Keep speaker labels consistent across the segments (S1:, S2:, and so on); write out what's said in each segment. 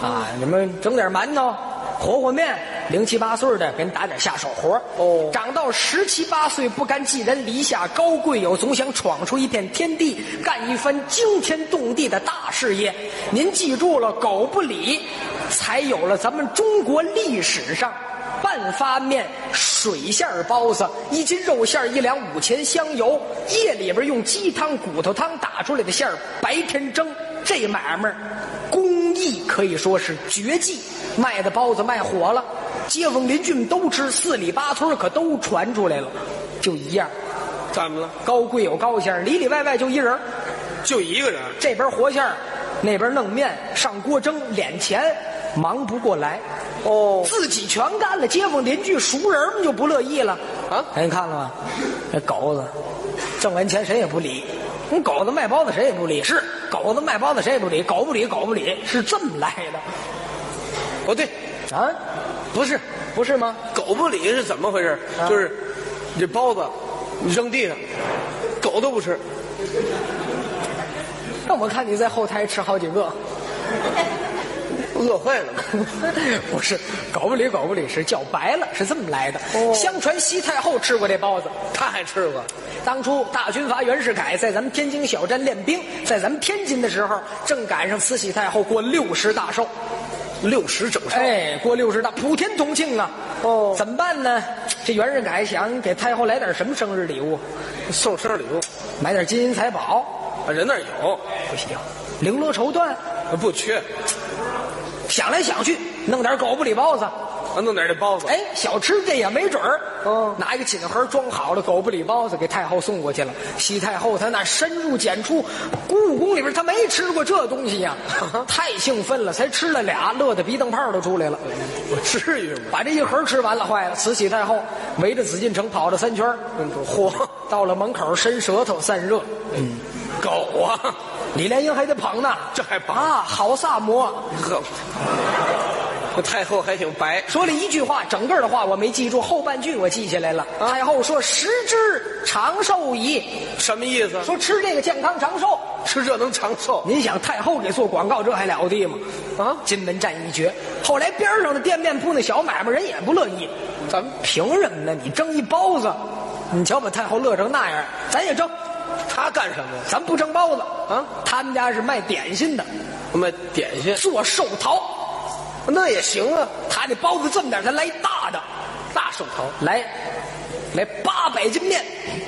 S1: 啊，你们整点馒头，和和面，0、7、8岁的给你打点下手活。
S2: 哦
S1: 长到17、18岁，不甘寄人篱下，高贵友总想闯出一片天地，干一番惊天动地的大事业。您记住了，狗不理，才有了咱们中国历史上半发面、水馅包子，1斤肉馅1两5钱香油，夜里边用鸡汤、骨头汤打出来的馅儿，白天蒸。这买卖工艺可以说是绝技，卖的包子卖火了，街坊邻居们都吃，4里8村可都传出来了。就一样，
S2: 怎么了？
S1: 高贵有高馅儿，里里外外就一人，
S2: 就一个人。
S1: 这边和馅儿，那边弄面，上锅蒸，敛钱，忙不过来。
S2: 哦，
S1: 自己全干了，街坊邻居熟人们就不乐意了
S2: 啊！
S1: 哎，你看了吗？这狗子挣完钱谁也不理，你狗子卖包子谁也不理，是狗子卖包子谁也不理，狗不理狗不理，是这么来的。
S2: 不对
S1: 啊，不是吗？
S2: 狗不理是怎么回事？就是你这包子你扔地上，狗都不吃。
S1: 那我看你在后台吃好几个。
S2: 饿坏了吗？
S1: 不是，狗不理是叫白了，是这么来的。相传西太后吃过这包子，
S2: 他还吃过。
S1: 当初大军阀袁世凯在咱们天津小站练兵，在咱们天津的时候，正赶上慈禧太后过60大寿。
S2: 60整寿，
S1: 哎，过60大，普天同庆啊！
S2: 哦，
S1: 怎么办呢？这袁世凯想给太后来点什么生日礼物？
S2: 送生日礼物，
S1: 买点金银财宝。
S2: 人那儿有，
S1: 不行，绫罗绸缎
S2: 不缺。
S1: 想来想去，弄点狗不理包子。
S2: 弄点这包子。
S1: 哎，小吃这也没准儿。
S2: 哦，
S1: 拿一个锦盒装好了狗不理包子给太后送过去了。西太后她那深入简出，故宫里边她没吃过这东西呀，太兴奋了，才吃了俩，乐得鼻灯泡都出来了。
S2: 我至于吗？
S1: 把这一盒吃完了，坏了。慈禧太后围着紫禁城跑了3圈，嚯，到了门口伸舌头散热。
S2: 狗啊！
S1: 李莲英还得捧呢，
S2: 这还捧
S1: 啊，好萨摩。
S2: 呵，这太后还挺白。
S1: 说了一句话，整个的话我没记住，后半句我记下来了。太后说：“食之长寿矣。”
S2: 什么意思？
S1: 说吃这个健康长寿，
S2: 吃这能长寿。
S1: 您想太后给做广告，这还了得吗？啊，金门战一绝。后来边上的店面铺那小买卖人也不乐意，
S2: 咱们
S1: 凭什么呢？你蒸一包子，你瞧把太后乐成那样，咱也蒸。
S2: 他干什么呀？
S1: 咱不蒸包子
S2: 啊，
S1: 他们家是卖点心的，
S2: 卖点心
S1: 做寿桃，
S2: 那也行啊。
S1: 他这包子这么点，他来大的，
S2: 大寿桃，
S1: 来800斤面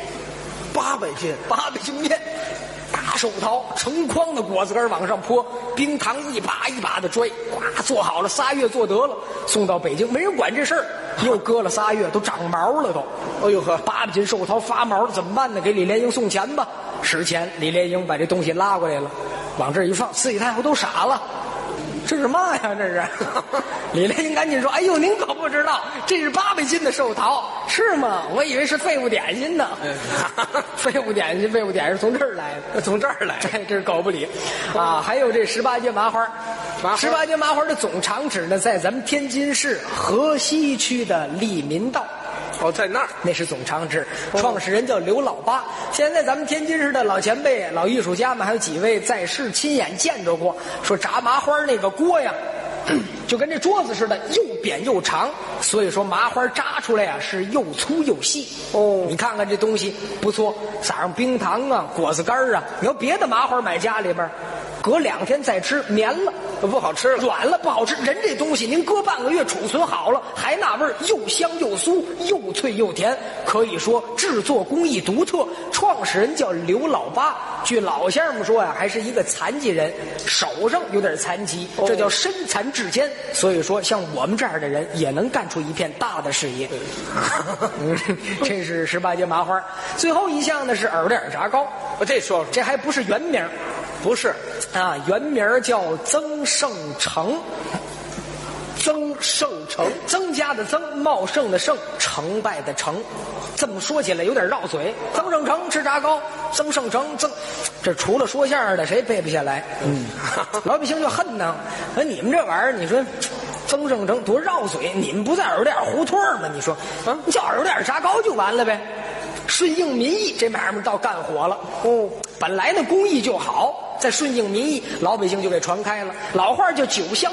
S2: ，800斤
S1: ，800斤面，大寿桃，成筐的果子干往上泼，冰糖一把一把的拽，呱，做好了3月做得了，送到北京，没人管这事儿，又搁了3月，都长毛了都。
S2: 哎呦呵
S1: ，800斤寿桃发毛了怎么办呢？给李莲英送钱吧。10钱，李莲英把这东西拉过来了，往这一放，慈禧太后都傻了。这是嘛呀？这是李莲英赶紧说：“哎呦，您可不知道，这是800斤的寿桃，是吗？我以为是废物点心呢。废物点心是从这儿来的，
S2: 从这儿来。
S1: 这是狗不理啊！还有这18街麻花，18街麻花的总厂址呢，在咱们天津市河西区的利民道。
S2: 哦，在那儿，
S1: 那是总厂址，创始人叫刘老八。现在咱们天津市的老前辈、老艺术家们，还有几位在世亲眼见着过，说炸麻花那个锅呀，就跟这桌子似的，又扁又长，所以说麻花炸出来啊是又粗又细。哦，你看看这东西不错，撒上冰糖啊、果子干啊。你要别的麻花买家里边，隔2天再吃绵了。
S2: 不好吃了，
S1: 软了不好吃。人这东西您搁半个月储存好了，还那味儿，又香又酥，又脆又甜，可以说制作工艺独特。创始人叫刘老八，据老先生们说呀，还是一个残疾人，手上有点残疾，这叫身残志坚。所以说，像我们这样的人也能干出一片大的事业。这是18街麻花。最后一项呢是耳朵眼炸糕，
S2: 这说说，
S1: 这还不是原名。
S2: 不是
S1: 啊，原名叫曾盛成。
S2: 曾盛成，
S1: 增加的增，茂盛的盛，成败的成。这么说起来有点绕嘴。曾盛成吃炸糕，曾盛成这除了说相声的谁背不下来？老百姓就恨呢。说你们这玩意儿，你说曾盛成多绕嘴，你们不在耳朵眼胡同吗？你说啊，你叫耳朵眼炸糕就完了呗。顺应民意，这买卖倒干活了。哦，本来呢工艺就好，再顺应民意，老百姓就给传开了。老话叫酒香